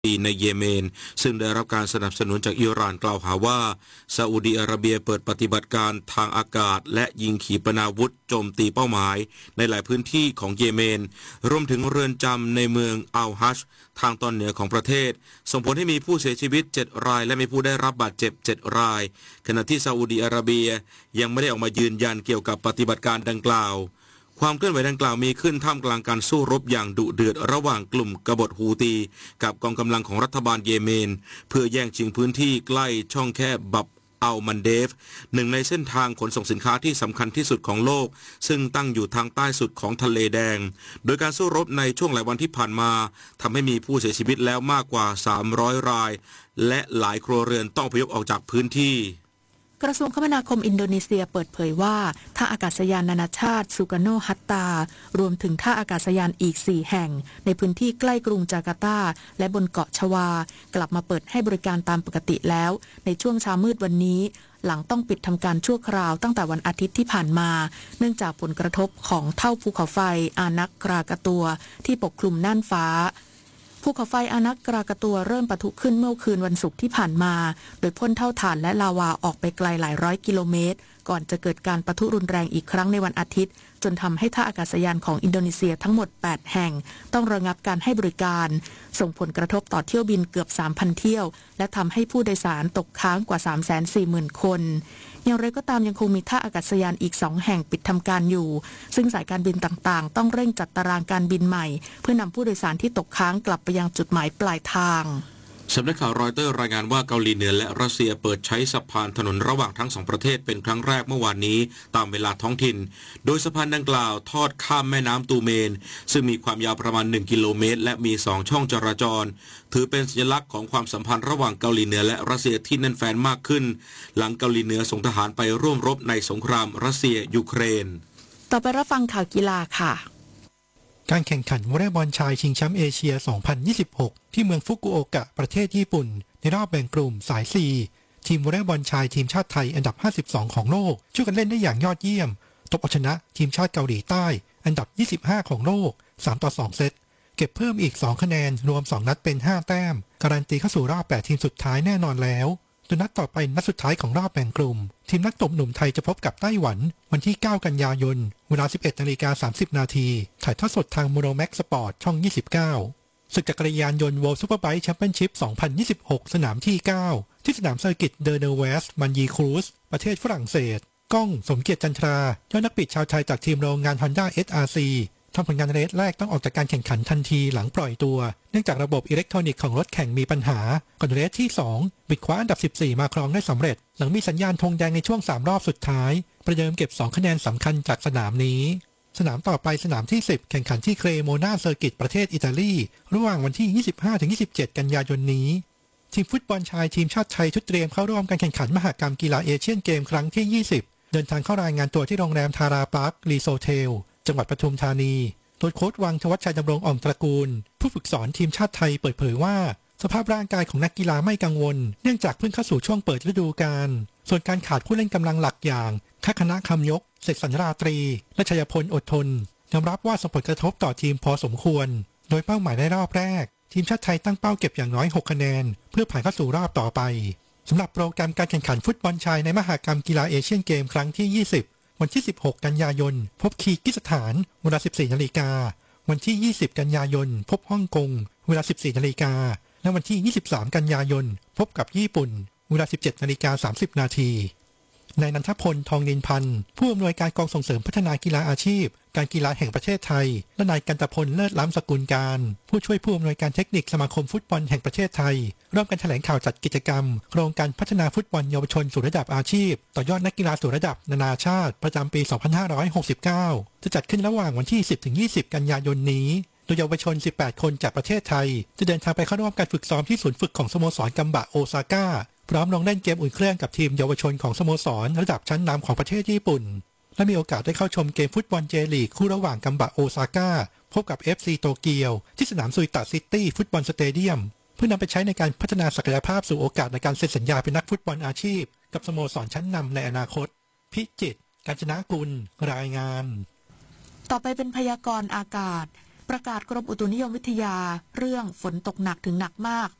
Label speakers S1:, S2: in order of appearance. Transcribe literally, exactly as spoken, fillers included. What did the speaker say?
S1: ในเยเมนซึ่งได้รับการสนับสนุนจากอิหร่านกล่าวหาว่าซาอุดิอาระเบียเปิดปฏิบัติการทางอากาศและยิงขีปนาวุธโจมตีเป้าหมายในหลายพื้นที่ของเยเมนรวมถึงเรือนจำในเมืองอัลฮัชทางตอนเหนือของประเทศส่งผลให้มีผู้เสียชีวิตเจ็ดรายและมีผู้ได้รับบาดเจ็บเจ็ดรายขณะที่ซาอุดิอาระเบียยังไม่ได้ออกมายืนยันเกี่ยวกับปฏิบัติการดังกล่าวความเคลื่อนไหวดังกล่าวมีขึ้นท่ามกลางการสู้รบอย่างดุเดือดระหว่างกลุ่มกบฏฮูตีกับกองกำลังของรัฐบาลเยเมนเพื่อแย่งชิงพื้นที่ใกล้ช่องแคบบับอัลมันเดฟหนึ่งในเส้นทางขนส่งสินค้าที่สำคัญที่สุดของโลกซึ่งตั้งอยู่ทางใต้สุดของทะเลแดงโดยการสู้รบในช่วงหลายวันที่ผ่านมาทำให้มีผู้เสียชีวิตแล้วมากกว่าสามร้อยรายและหลายครัวเรือนต้องอพยพออกจากพื้นที่
S2: กระทรวงคมนาคมอินโดนีเซียเปิดเผยว่าท่าอากาศยานนานาชาติสุการโนฮัตตารวมถึงท่าอากาศยานอีกสี่แห่งในพื้นที่ใกล้กรุงจาการ์ตาและบนเกาะชวากลับมาเปิดให้บริการตามปกติแล้วในช่วงเช้ามืดวันนี้หลังต้องปิดทำการชั่วคราวตั้งแต่วันอาทิตย์ที่ผ่านมาเนื่องจากผลกระทบของเท่าภูเขาไฟอานักกรากะตัวที่ปกคลุมน่านฟ้าภูเขาไฟอานักกรากะตัวเริ่มปะทุขึ้นเมื่อคืนวันศุกร์ที่ผ่านมาโดยพ่นเท่าถ่านและลาวาออกไปไกลหลายร้อยกิโลเมตรก่อนจะเกิดการปะทุรุนแรงอีกครั้งในวันอาทิตย์จนทำให้ท่าอากาศยานของอินโดนีเซียทั้งหมดแปดแห่งต้องระงับการให้บริการส่งผลกระทบต่อเที่ยวบินเกือบ สามพัน เที่ยวและทำให้ผู้โดยสารตกค้างกว่า สามแสนสี่หมื่น คนอย่างไรก็ตามยังคงมีท่าอากาศยานอีกสองแห่งปิดทำการอยู่ซึ่งสายการบินต่างๆต้องเร่งจัดตารางการบินใหม่เพื่อนำผู้โดยสารที่ตกค้างกลับไปยังจุดหมายปลายทาง
S1: สำนักข่าวรอยเตอร์รายงานว่าเกาหลีเหนือและรัสเซียเปิดใช้สะพานถนนระหว่างทั้งสองประเทศเป็นครั้งแรกเมื่อวานนี้ตามเวลาท้องถิ่นโดยสะพานดังกล่าวทอดข้ามแม่น้ำตูเมนซึ่งมีความยาวประมาณหนึ่งกิโลเมตรและมีสองช่องจราจรถือเป็นสัญลักษณ์ของความสัมพันธ์ระหว่างเกาหลีเหนือและรัสเซียที่แน่นแฟ้นมากขึ้นหลังเกาหลีเหนือส่งทหารไปร่วมรบในสงครามรัสเซียยูเครน
S2: ต่อไปรับฟังข่าวกีฬาค่ะ
S3: การแข่งขันวอลเลย์บอลชายชิงแชมป์เอเชีย สองพันยี่สิบหก ที่เมืองฟุกุโอกะประเทศญี่ปุ่นในรอบแบ่งกลุ่มสาย ซี ทีมวอลเลย์บอลชายทีมชาติไทยอันดับห้าสิบสองของโลกช่วยกันเล่นได้อย่างยอดเยี่ยมตบเอาชนะทีมชาติเกาหลีใต้อันดับยี่สิบห้าของโลกสามต่อสองเซตเก็บเพิ่มอีกสองคะแนนรวมสองนัดเป็นห้าแต้มการันตีเข้าสู่รอบแปดทีมสุดท้ายแน่นอนแล้วโดยนัดต่อไปนัดสุดท้ายของรอบแบ่งกลุ่มทีมนักตบหนุ่มไทยจะพบกับไต้หวันวันที่เก้ากันยายนเวลา สิบเอ็ดนาฬิกาสามสิบนาทีถ่ายทอดสดทางโมโนแม็กซ์สปอร์ตช่องยี่สิบเก้าศึกจักรยานยนต์ World Superbike Championship สองพันยี่สิบหก สนามที่เก้าที่สนามเซอร์กิตเดอเนเวสมันยีครูซประเทศฝรั่งเศสก้องสมเกียรติจันทรายอดนักบิดชาวไทยจากทีมโรงงาน Honda เอส อาร์ ซี ทำผลงานเรสแรกต้องออกจากการแข่งขันทันทีหลังปล่อยตัวเนื่องจากระบบอิเล็กทรอนิกส์ของรถแข่งมีปัญหาก่อนเรสที่สองบิดคว้าอันดับสิบสี่มาครองได้สำเร็จหลังมีสัญญาณธงแดงในช่วงสามรอบสุดท้ายประเดิมเก็บสองคะแนนสำคัญจากสนามนี้สนามต่อไปสนามที่สิบแข่งขันที่เครโมนาเซอร์กิตประเทศอิตาลีระหว่างวันที่ ยี่สิบห้าถึงยี่สิบเจ็ด กันยายนนี้ทีมฟุตบอลชายทีมชาติไทยชุดเตรียมเข้าร่วมการแข่งขันมหกรรมกีฬาเอเชียนเกมครั้งที่ยี่สิบเดินทางเข้ารายงานตัวที่โรงแรมทาราพาร์ครีโซเทลจังหวัดปทุมธานีโดยโค้ชวังชวัชชัยดำรงอ่องตระกูลผู้ฝึกสอนทีมชาติไทยเปิดเผยว่าสภาพร่างกายของนักกีฬาไม่กังวลเนื่องจากเพิ่งเข้าสู่ช่วงเปิดฤดูกาลส่วนการขาดผู้เล่นกำลังหลักอย่างทักษณะคำยกเสกสรรราตรีและชัยพลอดทนยอมรับว่าส่งผลกระทบต่อทีมพอสมควรโดยเป้าหมายในรอบแรกทีมชาติไทยตั้งเป้าเก็บอย่างน้อยหกคะแนนเพื่อผ่านเข้าสู่รอบต่อไปสำหรับโปรแกรมการแข่งขันฟุตบอลชายในมหกรรมกีฬาเอเชียนเกมครั้งที่ยี่สิบวันที่สิบหกกันยายนพบคีร์กิสถานเวลา สิบสี่นาฬิกาวันที่ยี่สิบกันยายนพบฮ่องกงเวลา สิบสี่นาฬิกาและวันที่ยี่สิบสามกันยายนพบกับญี่ปุ่นเวลา สิบเจ็ดนาฬิกาสามสิบนาทีนายนันทพลทองนินพันธ์ผู้อำนวยการกองส่งเสริมพัฒนากีฬาอาชีพการกีฬาแห่งประเทศไทยและนายกันตพลเลิศล้ำสกุลการผู้ช่วยผู้อำนวยการเทคนิคสมาคมฟุตบอลแห่งประเทศไทยร่วมกันแถลงข่าวจัดกิจกรรมโครงการพัฒนาฟุตบอลเยาวชนสู่ระดับอาชีพต่อยอดนักกีฬาสู่ระดับนานาชาติประจำปี สองพันห้าร้อยหกสิบเก้า จะจัดขึ้นระหว่างวันที่ สิบถึงยี่สิบ กันยายนนี้โดยเยาวชนสิบแปดคนจากประเทศไทยจะเดินทางไปเข้าร่วมการฝึกซ้อมที่ศูนย์ฝึกของสโมสรกัมบะโอซาก้าพร้อมลงเล่นเกมอุ่นเครื่องกับทีมเยาวชนของสโมสรระดับชั้นนำของประเทศญี่ปุ่นและมีโอกาสได้เข้าชมเกมฟุตบอลเจลีกคู่ระหว่างกัมบะโอซาก้าพบกับ เอฟ ซี โตเกียวที่สนามซุยตะซิตี้ฟุตบอลสเตเดียมเพื่อนำไปใช้ในการพัฒนาศักยภาพสู่โอกาสในการเซ็นสัญญาเป็นนักฟุตบอลอาชีพกับสโมสรชั้นนำในอนาคตพิจิตร กาญจนกุลรายงาน
S2: ต่อไปเป็นพยากรณ์อากาศปประกาศกรมอุตุนิยมวิทยาเรื่องฝนตกหนักถึงหนักมาก